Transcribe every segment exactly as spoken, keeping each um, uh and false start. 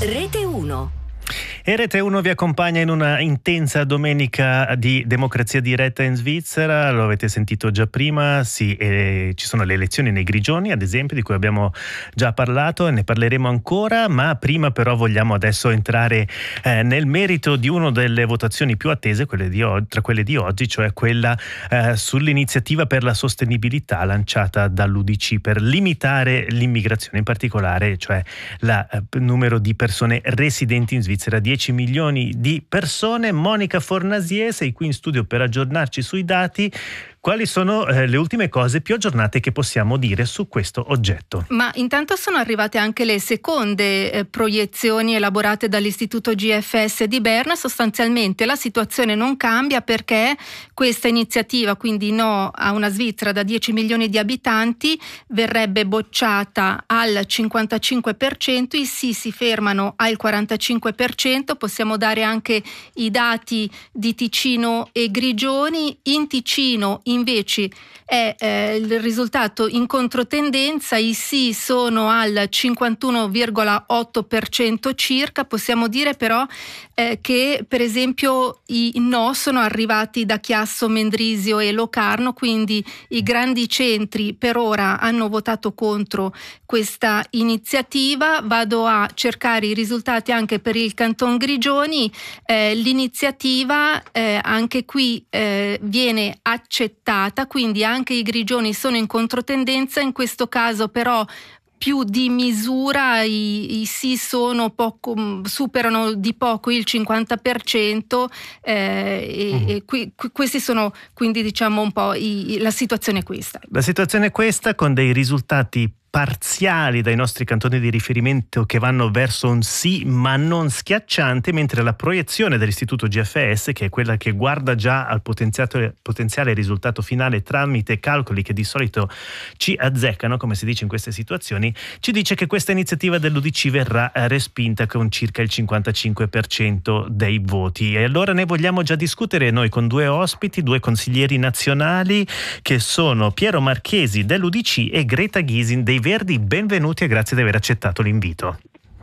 Rete uno. E Rete uno vi accompagna in una intensa domenica di democrazia diretta in Svizzera. Lo avete sentito già prima, sì, eh, ci sono le elezioni nei Grigioni, ad esempio, di cui abbiamo già parlato e ne parleremo ancora, ma prima però vogliamo adesso entrare eh, nel merito di una delle votazioni più attese, quelle di o- tra quelle di oggi, cioè quella eh, sull'iniziativa per la sostenibilità lanciata dall'U D C per limitare l'immigrazione, in particolare, cioè il eh, numero di persone residenti in Svizzera, dieci milioni di persone. Monica Fornasier, sei qui in studio per aggiornarci sui dati. Quali sono eh, le ultime cose più aggiornate che possiamo dire su questo oggetto? Ma intanto sono arrivate anche le seconde eh, proiezioni elaborate dall'Istituto G F S di Berna. Sostanzialmente la situazione non cambia perché questa iniziativa, quindi no a una Svizzera da dieci milioni di abitanti, verrebbe bocciata al cinquantacinque per cento, i sì si fermano al quarantacinque per cento. Possiamo dare anche i dati di Ticino e Grigioni. In Ticino invece è eh, il risultato in controtendenza, i sì sono al cinquantuno virgola otto per cento circa. Possiamo dire però eh, che per esempio i no sono arrivati da Chiasso, Mendrisio e Locarno, quindi i grandi centri per ora hanno votato contro questa iniziativa. Vado a cercare i risultati anche per il Canton Grigioni. Eh, l'iniziativa eh, anche qui eh, viene accettata, quindi anche i grigioni sono in controtendenza, in questo caso però più di misura, i, i sì sono poco, superano di poco il cinquanta per cento eh, e, uh-huh. e qui, qui, questi sono quindi diciamo un po' i, la situazione è questa. La situazione è questa, con dei risultati parziali dai nostri cantoni di riferimento che vanno verso un sì ma non schiacciante, mentre la proiezione dell'Istituto G F S, che è quella che guarda già al potenziale, potenziale risultato finale tramite calcoli che di solito ci azzeccano, come si dice in queste situazioni, ci dice che questa iniziativa dell'U D C verrà respinta con circa il cinquantacinque per cento dei voti. E allora ne vogliamo già discutere noi con due ospiti, due consiglieri nazionali, che sono Piero Marchesi dell'U D C e Greta Gysin dei Verdi. Benvenuti e grazie di aver accettato l'invito.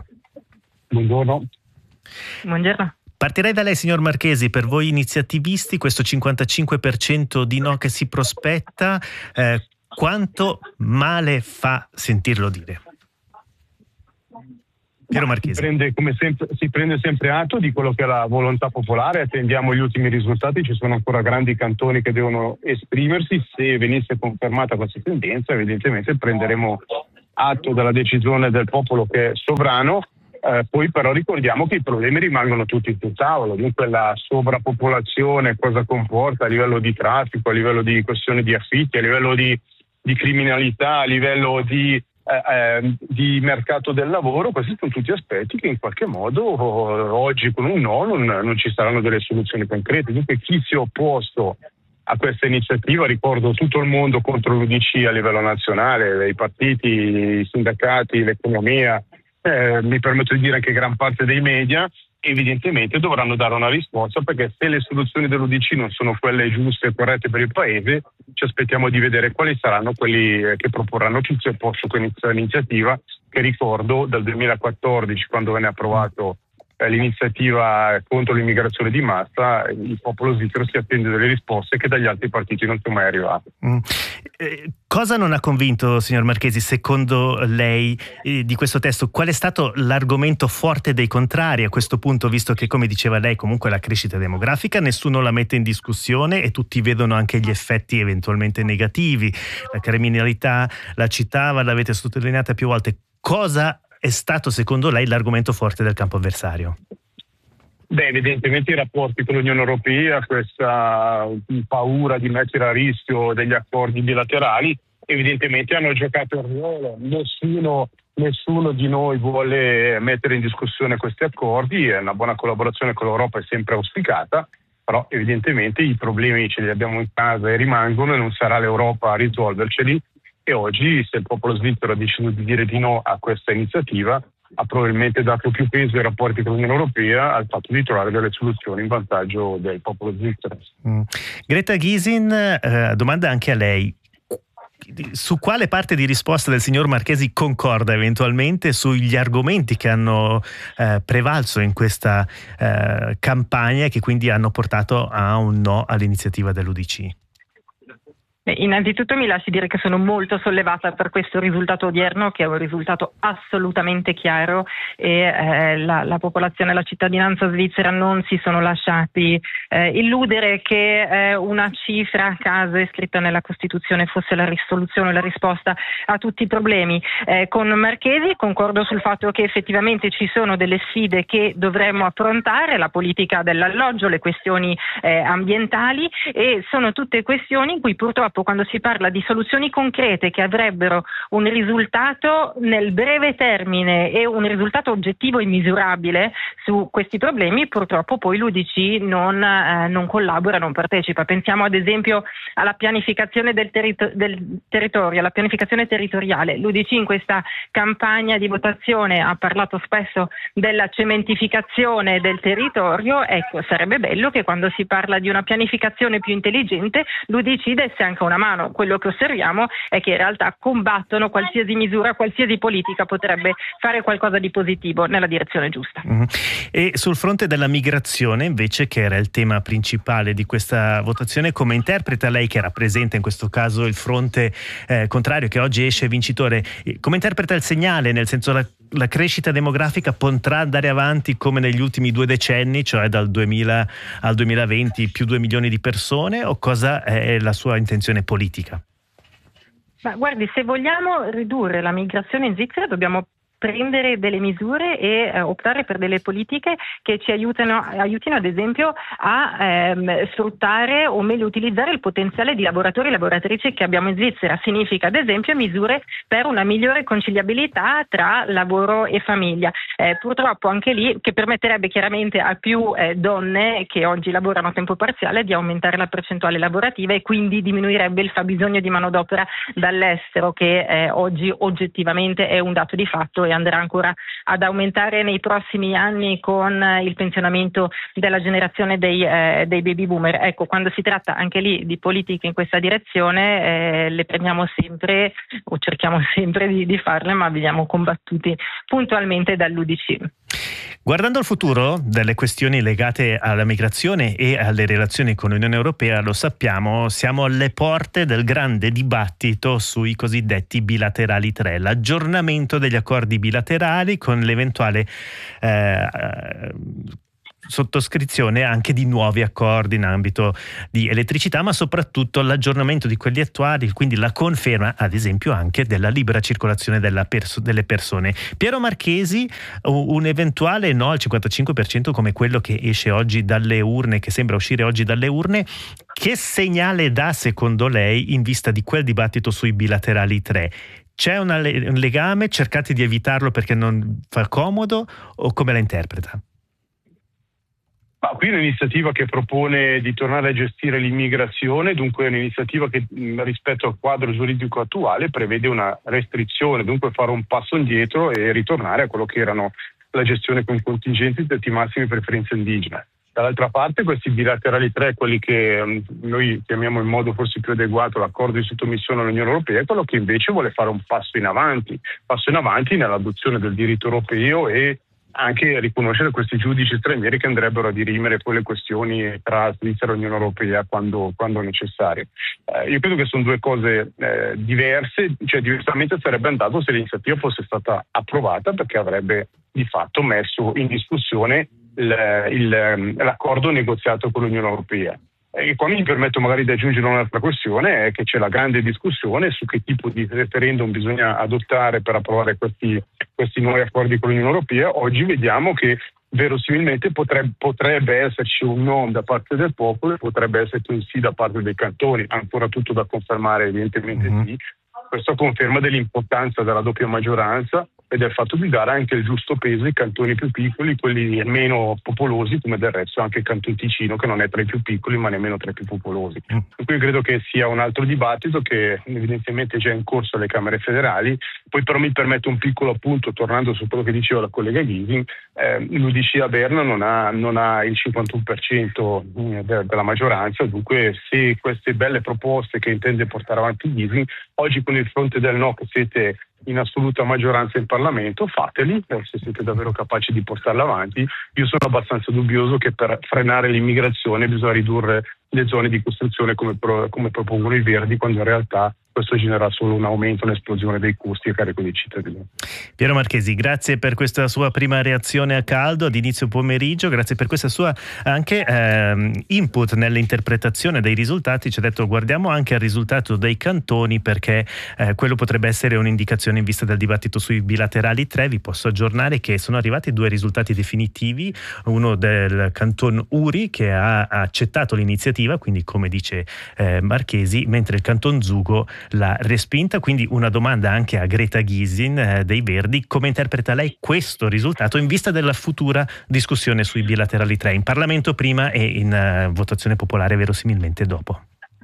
Buongiorno. Buongiorno. Partirei da lei, signor Marchesi. Per voi iniziativisti questo cinquantacinque per cento di no che si prospetta, eh, quanto male fa sentirlo dire? Piero Marchesi. Si prende, come sempre, si prende sempre atto di quello che è la volontà popolare, attendiamo gli ultimi risultati, ci sono ancora grandi cantoni che devono esprimersi. Se venisse confermata questa tendenza, evidentemente prenderemo atto della decisione del popolo che è sovrano. Eh, poi però ricordiamo che i problemi rimangono tutti sul tavolo, dunque la sovrappopolazione cosa comporta a livello di traffico, a livello di questione di affitti, a livello di, di criminalità, a livello di Eh, di mercato del lavoro. Questi sono tutti aspetti che in qualche modo oggi con un no non, non ci saranno delle soluzioni concrete. Dunque chi si è opposto a questa iniziativa, ricordo tutto il mondo contro l'U D C a livello nazionale, i partiti, i sindacati, l'economia, eh, mi permetto di dire anche gran parte dei media, evidentemente dovranno dare una risposta, perché se le soluzioni dell'U D C non sono quelle giuste e corrette per il Paese, ci aspettiamo di vedere quali saranno quelli che proporranno chi si è opposto a questa iniziativa, che ricordo dal duemilaquattordici, quando venne approvato eh, l'iniziativa contro l'immigrazione di massa, il popolo svizzero si attende delle risposte che dagli altri partiti non sono mai arrivate. Mm. Eh, cosa non ha convinto, signor Marchesi, secondo lei, eh, di questo testo? Qual è stato l'argomento forte dei contrari a questo punto, visto che, come diceva lei, comunque la crescita demografica nessuno la mette in discussione e tutti vedono anche gli effetti eventualmente negativi? La criminalità la citava, l'avete sottolineata più volte. Cosa è stato secondo lei l'argomento forte del campo avversario? Beh, evidentemente i rapporti con l'Unione Europea, questa paura di mettere a rischio degli accordi bilaterali, evidentemente hanno giocato un ruolo. Nessuno, nessuno di noi vuole mettere in discussione questi accordi, una buona collaborazione con l'Europa è sempre auspicata, però evidentemente i problemi ce li abbiamo in casa e rimangono e non sarà l'Europa a risolverceli. E oggi, se il popolo svizzero ha deciso di dire di no a questa iniziativa, ha probabilmente dato più peso ai rapporti con l'Unione Europea al fatto di trovare delle soluzioni in vantaggio del popolo svizzero. Mm. Greta Gysin, eh, domanda anche a lei. su quale parte di risposta del signor Marchesi concorda eventualmente sugli argomenti che hanno eh, prevalso in questa eh, campagna e che quindi hanno portato a un no all'iniziativa dell'U D C? Innanzitutto mi lasci dire che sono molto sollevata per questo risultato odierno, che è un risultato assolutamente chiaro, e eh, la, la popolazione e la cittadinanza svizzera non si sono lasciati eh, illudere che eh, una cifra a caso scritta nella Costituzione fosse la risoluzione, la risposta a tutti i problemi. Eh, con Marchesi concordo sul fatto che effettivamente ci sono delle sfide che dovremmo affrontare, la politica dell'alloggio, le questioni eh, ambientali, e sono tutte questioni in cui purtroppo quando si parla di soluzioni concrete che avrebbero un risultato nel breve termine e un risultato oggettivo e misurabile su questi problemi, purtroppo poi l'U D C non, eh, non collabora, non partecipa. Pensiamo ad esempio alla pianificazione del, terito- del territorio, alla pianificazione territoriale. L'U D C in questa campagna di votazione ha parlato spesso della cementificazione del territorio. Ecco, sarebbe bello che quando si parla di una pianificazione più intelligente l'U D C desse anche una mano. Quello che osserviamo è che in realtà combattono qualsiasi misura, qualsiasi politica potrebbe fare qualcosa di positivo nella direzione giusta. Mm-hmm. E sul fronte della migrazione invece, che era il tema principale di questa votazione, come interpreta lei, che rappresenta in questo caso il fronte eh, contrario, che oggi esce vincitore, come interpreta il segnale, nel senso la la crescita demografica potrà andare avanti come negli ultimi due decenni, cioè dal duemila al duemilaventi, più due milioni di persone, o cosa è la sua intenzione politica? Ma guardi, se vogliamo ridurre la migrazione in Svizzera dobbiamo prendere delle misure e eh, optare per delle politiche che ci aiutano, aiutino ad esempio a ehm, sfruttare o meglio utilizzare il potenziale di lavoratori e lavoratrici che abbiamo in Svizzera. Significa ad esempio misure per una migliore conciliabilità tra lavoro e famiglia. Eh, purtroppo anche lì, che permetterebbe chiaramente a più eh, donne che oggi lavorano a tempo parziale di aumentare la percentuale lavorativa e quindi diminuirebbe il fabbisogno di manodopera dall'estero, che eh, oggi oggettivamente è un dato di fatto e andrà ancora ad aumentare nei prossimi anni con il pensionamento della generazione dei, eh, dei baby boomer. Ecco, quando si tratta anche lì di politiche in questa direzione eh, le prendiamo sempre o cerchiamo sempre di, di farle, ma veniamo combattuti puntualmente dall'U D C. Guardando al futuro delle questioni legate alla migrazione e alle relazioni con l'Unione Europea, lo sappiamo, siamo alle porte del grande dibattito sui cosiddetti bilaterali tre, l'aggiornamento degli accordi bilaterali con l'eventuale eh, sottoscrizione anche di nuovi accordi in ambito di elettricità, ma soprattutto l'aggiornamento di quelli attuali, quindi la conferma ad esempio anche della libera circolazione della perso- delle persone. Piero Marchesi, un eventuale no al cinquantacinque per cento come quello che esce oggi dalle urne, che sembra uscire oggi dalle urne, che segnale dà secondo lei in vista di quel dibattito sui bilaterali tre? C'è una, un legame? Cercate di evitarlo perché non fa comodo, o come la interpreta? Ma qui è un'iniziativa che propone di tornare a gestire l'immigrazione, dunque è un'iniziativa che rispetto al quadro giuridico attuale prevede una restrizione, dunque fare un passo indietro e ritornare a quello che erano la gestione con contingenti di massime preferenze indigene. Dall'altra parte questi bilaterali tre, quelli che noi chiamiamo in modo forse più adeguato l'accordo di sottomissione all'Unione Europea, è quello che invece vuole fare un passo in avanti, passo in avanti nell'adozione del diritto europeo e anche riconoscere questi giudici stranieri che andrebbero a dirimere quelle questioni tra Svizzera e Unione Europea quando, quando necessario. Eh, io credo che sono due cose eh, diverse, cioè diversamente sarebbe andato se l'iniziativa fosse stata approvata, perché avrebbe di fatto messo in discussione il, il, l'accordo negoziato con l'Unione Europea. E qua mi permetto magari di aggiungere un'altra questione, è che c'è la grande discussione su che tipo di referendum bisogna adottare per approvare questi, questi nuovi accordi con l'Unione Europea. Oggi vediamo che verosimilmente potrebbe, potrebbe esserci un no da parte del popolo e potrebbe esserci un sì da parte dei cantoni, ancora tutto da confermare, evidentemente mm-hmm. sì. Questo conferma dell'importanza della doppia maggioranza ed è il fatto di dare anche il giusto peso ai cantoni più piccoli, quelli meno popolosi, come del resto anche il Canton Ticino, che non è tra i più piccoli ma nemmeno tra i più popolosi. Mm. Per cui credo che sia un altro dibattito che evidentemente è già in corso alle Camere federali. Poi però mi permetto un piccolo appunto, tornando su quello che diceva la collega Gysin, eh, l'U D C a Berna non ha, non ha il cinquantuno per cento de- della maggioranza, dunque se queste belle proposte che intende portare avanti Gysin, oggi con il fronte del no che siete in assoluta maggioranza in Parlamento, fateli, se siete davvero capaci di portarla avanti. Io sono abbastanza dubbioso che per frenare l'immigrazione bisogna ridurre le zone di costruzione come, pro, come propongono i Verdi, quando in realtà questo genera solo un aumento, un'esplosione dei costi a carico dei cittadini. Piero Marchesi, grazie per questa sua prima reazione a caldo ad inizio pomeriggio, grazie per questa sua anche ehm, input nell'interpretazione dei risultati. Ci ha detto guardiamo anche al risultato dei cantoni, perché eh, quello potrebbe essere un'indicazione in vista del dibattito sui bilaterali tre. Vi posso aggiornare che sono arrivati due risultati definitivi, uno del Canton Uri che ha accettato l'iniziativa, quindi come dice eh, Marchesi, mentre il Canton Zugo l'ha respinta. Quindi una domanda anche a Greta Gysin eh, dei Verdi: come interpreta lei questo risultato in vista della futura discussione sui bilaterali tre in Parlamento prima e in uh, votazione popolare verosimilmente dopo?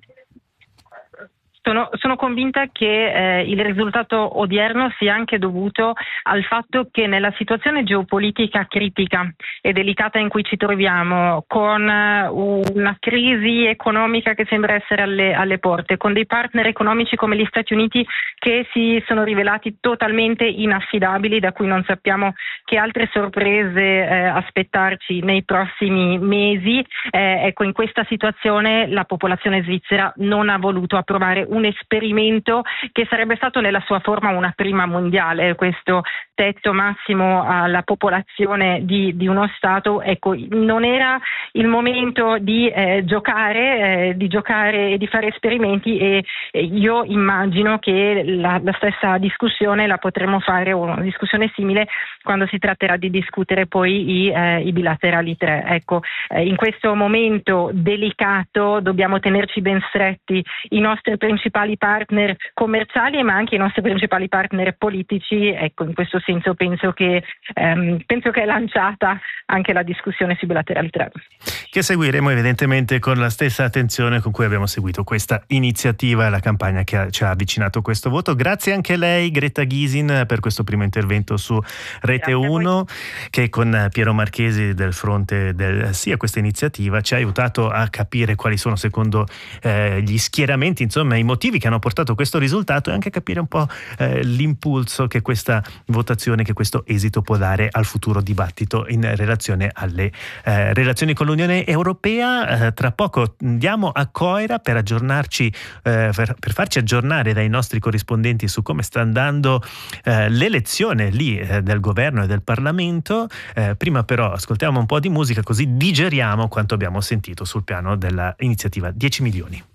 Sono, sono convinta che eh, il risultato odierno sia anche dovuto al fatto che nella situazione geopolitica critica e delicata in cui ci troviamo, con uh, una crisi economica che sembra essere alle, alle porte, con dei partner economici come gli Stati Uniti che si sono rivelati totalmente inaffidabili, da cui non sappiamo che altre sorprese eh, aspettarci nei prossimi mesi, eh, ecco, in questa situazione la popolazione svizzera non ha voluto approvare un esperimento che sarebbe stato nella sua forma una prima mondiale, questo tetto massimo alla popolazione di, di uno Stato. Ecco, non era il momento di eh, giocare, eh, di giocare e di fare esperimenti, e, e io immagino che la, la stessa discussione la potremo fare, o una discussione simile, quando si tratterà di discutere poi i, eh, i bilaterali tre. Ecco, eh, in questo momento delicato dobbiamo tenerci ben stretti i nostri principali partner commerciali, ma anche i nostri principali partner politici. Ecco, in questo senso penso che, ehm, penso che è lanciata anche la discussione sui bilaterali tre. Che seguiremo evidentemente con la stessa attenzione con cui abbiamo seguito questa iniziativa e la campagna che ha, ci ha avvicinato a questo voto. Grazie anche a lei, Greta Gysin, per questo primo intervento su Rete uno, che con Piero Marchesi del fronte del sì a questa iniziativa ci ha aiutato a capire quali sono secondo eh, gli schieramenti, insomma i motivi che hanno portato a questo risultato, e anche capire un po' eh, l'impulso che questa votazione, che questo esito può dare al futuro dibattito in relazione alle eh, relazioni con l'Unione Europea. Eh, tra poco andiamo a Coira per aggiornarci, eh, per, per farci aggiornare dai nostri corrispondenti su come sta andando eh, l'elezione lì eh, del governo e del Parlamento. Eh, prima però ascoltiamo un po' di musica, così digeriamo quanto abbiamo sentito sul piano dell'iniziativa dieci milioni.